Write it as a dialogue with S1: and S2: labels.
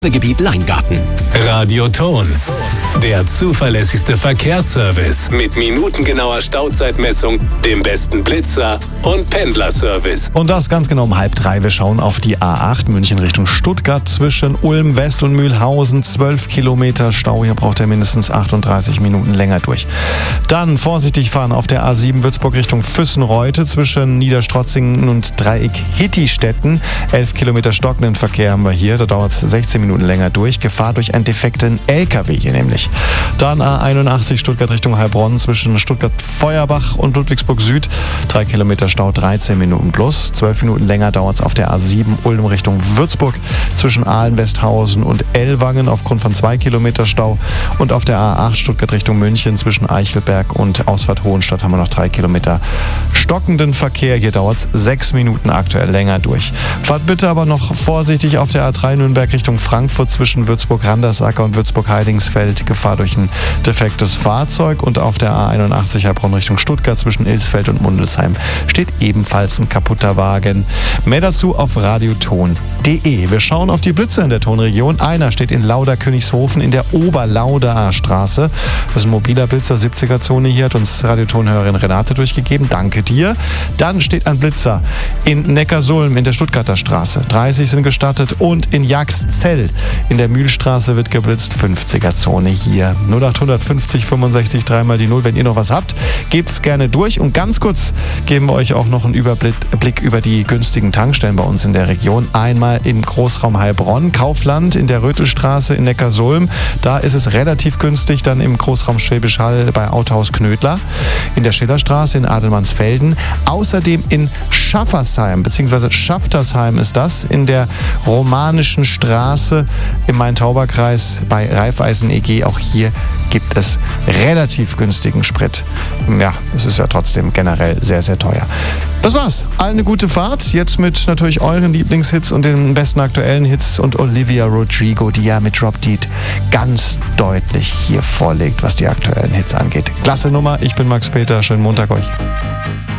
S1: Gebiet Leingarten.
S2: Radioton, der zuverlässigste Verkehrsservice mit minutengenauer Stauzeitmessung, dem besten Blitzer und Pendlerservice.
S3: Und das ganz genau um 2:30. Wir schauen auf die A8 München Richtung Stuttgart zwischen Ulm West und Mühlhausen. 12 Kilometer Stau, hier braucht er mindestens 38 Minuten länger durch. Dann vorsichtig fahren auf der A7 Würzburg Richtung Füssenreute zwischen Niederstrotzingen und Dreieck Hittistetten. 11 Kilometer stockenden Verkehr haben wir hier, da dauert es 16 Minuten länger durch. Gefahr durch einen defekten LKW hier nämlich. Dann A81 Stuttgart Richtung Heilbronn zwischen Stuttgart-Feuerbach und Ludwigsburg Süd. 3 Kilometer Stau, 13 Minuten plus. 12 Minuten länger dauert es auf der A7 Ulm Richtung Würzburg zwischen Aalen-Westhausen und Ellwangen aufgrund von 2 Kilometer Stau. Und auf der A8 Stuttgart Richtung München zwischen Eichelberg und Ausfahrt Hohenstadt haben wir noch 3 Kilometer stockenden Verkehr. Hier dauert es 6 Minuten aktuell länger durch. Fahrt bitte aber noch vorsichtig auf der A3 Nürnberg Richtung Frankfurt zwischen Würzburg-Randersacker und Würzburg-Heidingsfeld. Gefahr durch ein defektes Fahrzeug. Und auf der A81 Heilbronn Richtung Stuttgart zwischen Ilsfeld und Mundelsheim steht ebenfalls ein kaputter Wagen. Mehr dazu auf radioton.de. Wir schauen auf die Blitze in der Tonregion. Einer steht in Lauda-Königshofen in der Oberlaudaer Straße. Das ist ein mobiler Blitzer, 70er-Zone hier, hat uns Radiotonhörerin Renate durchgegeben. Danke dir. Dann steht ein Blitzer in Neckarsulm in der Stuttgarter Straße. 30 sind gestattet. Und in Jakszell in der Mühlstraße wird geblitzt, 50er-Zone hier. 0850 65 3 die 0. Wenn ihr noch was habt, gebt's gerne durch. Und ganz kurz geben wir euch auch noch einen Überblick über die günstigen Tankstellen bei uns in der Region. Einmal im Großraum Heilbronn, Kaufland in der Rötelstraße in Neckarsulm. Da ist es relativ günstig. Dann im Großraum Schwäbisch Hall bei Autohaus Knödler. In der Schillerstraße in Adelmannsfelden. Außerdem in Schaffersheim, beziehungsweise Schaftersheim ist das, in der Romanischen Straße im Main-Tauber-Kreis bei Raiffeisen EG. Auch hier gibt es relativ günstigen Sprit. Ja, es ist ja trotzdem generell sehr, sehr teuer. Das war's. Allen eine gute Fahrt. Jetzt mit natürlich euren Lieblingshits und den besten aktuellen Hits und Olivia Rodrigo, die ja mit Drop Dead ganz deutlich hier vorlegt, was die aktuellen Hits angeht. Klasse Nummer. Ich bin Max Peter. Schönen Montag euch.